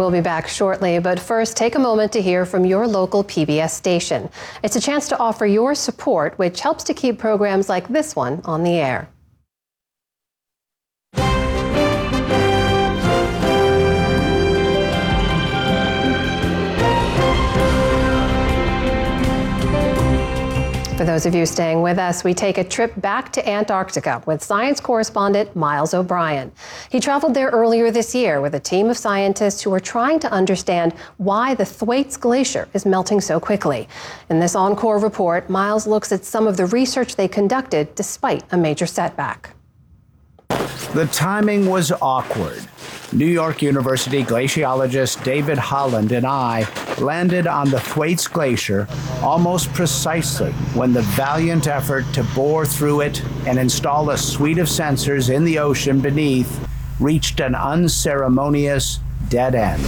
will be back shortly, but first take a moment to hear from your local PBS station. It's a chance to offer your support, which helps to keep programs like this one on the air. For those of you staying with us, we take a trip back to Antarctica with science correspondent Miles O'Brien. He traveled there earlier this year with a team of scientists who are trying to understand why the Thwaites Glacier is melting so quickly. In this Encore report, Miles looks at some of the research they conducted despite a major setback. The timing was awkward. New York University glaciologist David Holland and I landed on the Thwaites Glacier almost precisely when the valiant effort to bore through it and install a suite of sensors in the ocean beneath reached an unceremonious dead end.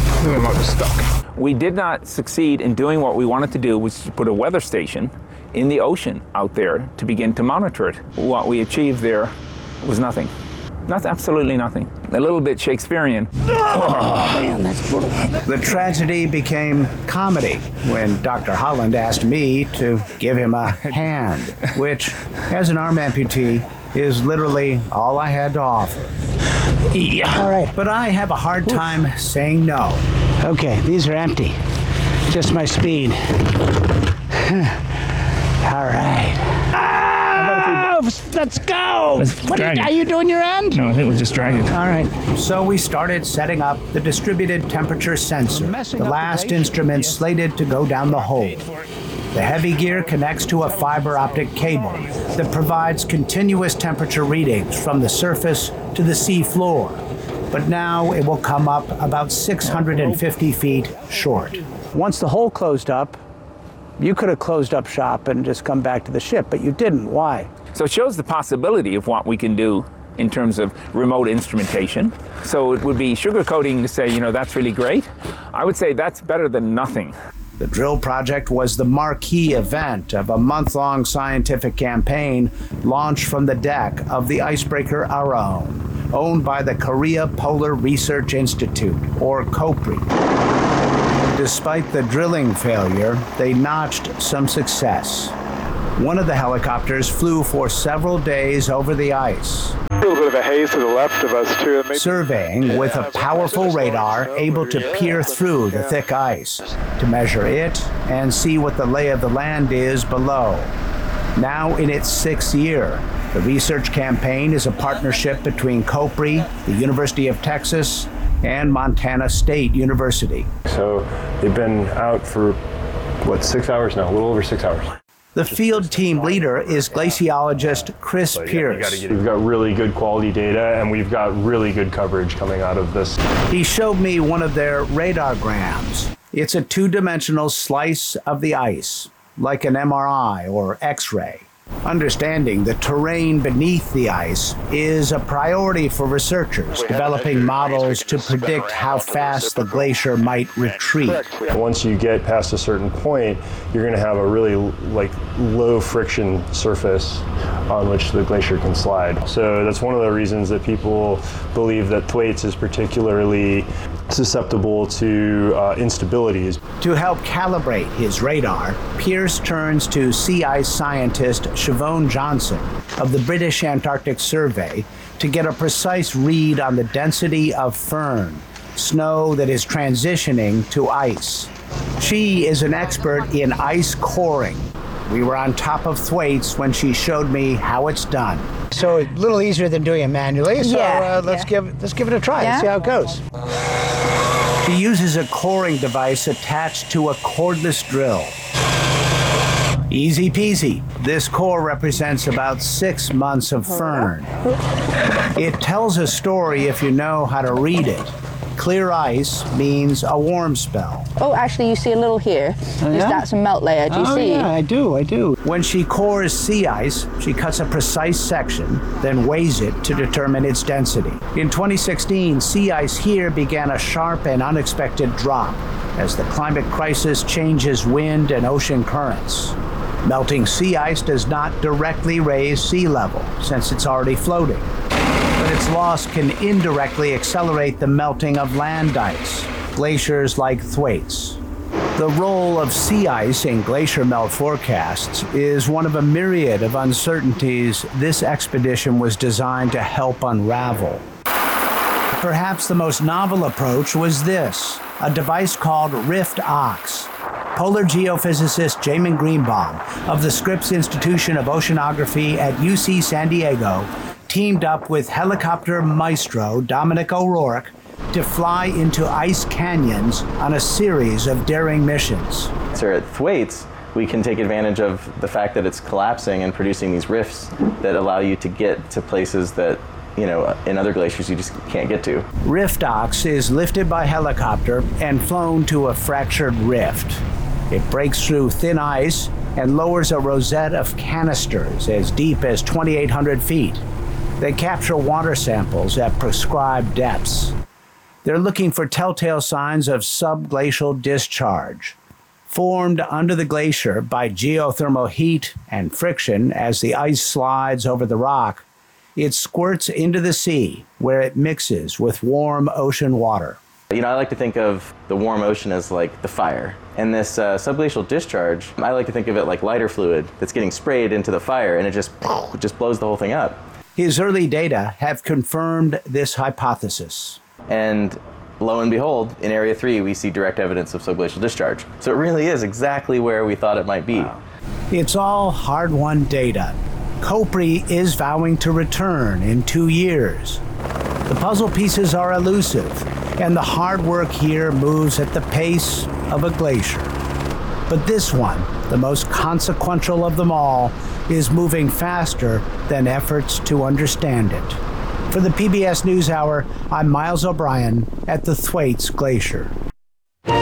We did not succeed in doing what we wanted to do, which is to put a weather station in the ocean out there to begin to monitor it. What we achieved there was nothing. Absolutely nothing. A little bit Shakespearean. Oh, man, that's brutal. The tragedy became comedy when Dr. Holland asked me to give him a hand, which, as an arm amputee, is literally all I had to offer. Yeah. All right. But I have a hard time saying no. Okay, these are empty. Just my speed. All right. Let's go! Are you doing your end? No, I think we're just dragging. All right. So we started setting up the distributed temperature sensor, the last instrument slated to go down the hole. The heavy gear connects to a fiber optic cable that provides continuous temperature readings from the surface to the sea floor. But now it will come up about 650 feet short. Once the hole closed up, you could have closed up shop and just come back to the ship, but you didn't. Why? So it shows the possibility of what we can do in terms of remote instrumentation. So it would be sugarcoating to say, that's really great. I would say that's better than nothing. The drill project was the marquee event of a month-long scientific campaign launched from the deck of the icebreaker Aron, owned by the Korea Polar Research Institute, or KOPRI. Despite the drilling failure, they notched some success. One of the helicopters flew for several days over the ice, a little bit of a haze to the left of us, too. Surveying with a powerful radar able to peer through the thick ice to measure it and see what the lay of the land is below. Now in its 6th year, the research campaign is a partnership between KOPRI, the University of Texas, and Montana State University. So they've been out for, 6 hours now, a little over 6 hours. The field team leader is glaciologist Chris Pierce. We've got really good quality data, and we've got really good coverage coming out of this. He showed me one of their radargrams. It's a 2-dimensional slice of the ice, like an MRI or X-ray. Understanding the terrain beneath the ice is a priority for researchers developing models to predict how fast the glacier might retreat. Once you get past a certain point, you're going to have a really low friction surface on which the glacier can slide. So that's one of the reasons that people believe that Thwaites is particularly susceptible to instabilities. To help calibrate his radar, Pierce turns to sea ice scientist Siobhan Johnson of the British Antarctic Survey to get a precise read on the density of firn, snow that is transitioning to ice. She is an expert in ice coring. We were on top of Thwaites when she showed me how it's done. So a little easier than doing it manually. So let's give it a try and see how it goes. She uses a coring device attached to a cordless drill. Easy peasy. This core represents about 6 months of firn. It tells a story if you know how to read it. Clear ice means a warm spell. Oh, actually, you see a little here. That's a melt layer. Do you see? Yeah, I do. When she cores sea ice, she cuts a precise section, then weighs it to determine its density. In 2016, sea ice here began a sharp and unexpected drop as the climate crisis changes wind and ocean currents. Melting sea ice does not directly raise sea level, since it's already floating. But its loss can indirectly accelerate the melting of land ice, glaciers like Thwaites. The role of sea ice in glacier melt forecasts is one of a myriad of uncertainties this expedition was designed to help unravel. Perhaps the most novel approach was this, a device called Rift-Ox. Polar geophysicist Jamin Greenbaum of the Scripps Institution of Oceanography at UC San Diego teamed up with helicopter maestro Dominic O'Rourke to fly into ice canyons on a series of daring missions. So at Thwaites, we can take advantage of the fact that it's collapsing and producing these rifts that allow you to get to places that, you know, in other glaciers you just can't get to. Rift-Ox is lifted by helicopter and flown to a fractured rift. It breaks through thin ice and lowers a rosette of canisters as deep as 2,800 feet. They capture water samples at prescribed depths. They're looking for telltale signs of subglacial discharge. Formed under the glacier by geothermal heat and friction as the ice slides over the rock, it squirts into the sea where it mixes with warm ocean water. You know, I like to think of the warm ocean as like the fire. And this subglacial discharge, I like to think of it like lighter fluid that's getting sprayed into the fire and it just blows the whole thing up. His early data have confirmed this hypothesis. And lo and behold, in Area 3, we see direct evidence of subglacial discharge. So it really is exactly where we thought it might be. Wow. It's all hard-won data. Khopri is vowing to return in 2 years. The puzzle pieces are elusive, and the hard work here moves at the pace of a glacier. But this one, the most consequential of them all, is moving faster than efforts to understand it. For the PBS NewsHour, I'm Miles O'Brien at the Thwaites Glacier.